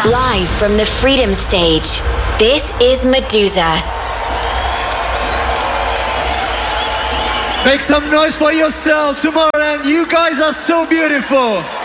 Live from the Freedom Stage, this is Meduza. Make some noise for yourself, Tomorrowland. You guys are so beautiful.